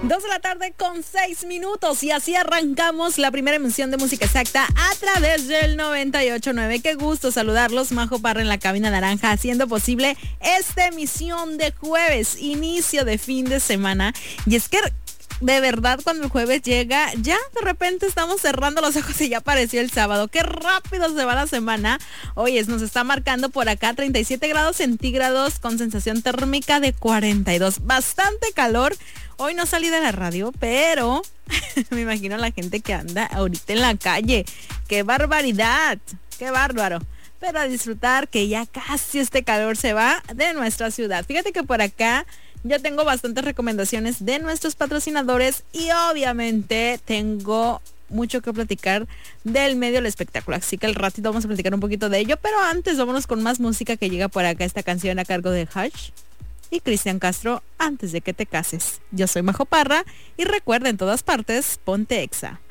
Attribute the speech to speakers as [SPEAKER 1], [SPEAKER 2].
[SPEAKER 1] 2:06 y así arrancamos la primera emisión de Música Exacta a través del 98.9. Qué gusto saludarlos, Majo Parra en la cabina naranja, haciendo posible esta emisión de jueves, inicio de fin de semana. Y es que de verdad, cuando el jueves llega, ya de repente estamos cerrando los ojos y ya apareció el sábado. Qué rápido se va la semana. Oye, nos está marcando por acá 37 grados centígrados con sensación térmica de 42. Bastante calor. Hoy no salí de la radio, pero me imagino la gente que anda ahorita en la calle. ¡Qué barbaridad! ¡Qué bárbaro! Pero a disfrutar que ya casi este calor se va de nuestra ciudad. Fíjate que por acá yo tengo bastantes recomendaciones de nuestros patrocinadores y obviamente tengo mucho que platicar del medio del espectáculo. Así que al ratito vamos a platicar un poquito de ello. Pero antes vámonos con más música que llega por acá. Esta canción a cargo de Hush y Cristian Castro, Antes de que te cases. Yo soy Majo Parra y recuerda, en todas partes, ponte Exa.